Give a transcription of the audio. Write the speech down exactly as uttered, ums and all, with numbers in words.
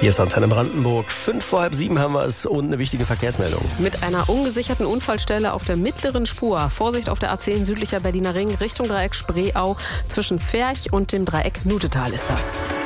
Hier ist Antenne Brandenburg. Fünf vor halb sieben haben wir es und eine wichtige Verkehrsmeldung. Mit einer ungesicherten Unfallstelle auf der mittleren Spur. Vorsicht auf der A zehn südlicher Berliner Ring Richtung Dreieck Spreeau. Zwischen Ferch und dem Dreieck Nutetal ist das.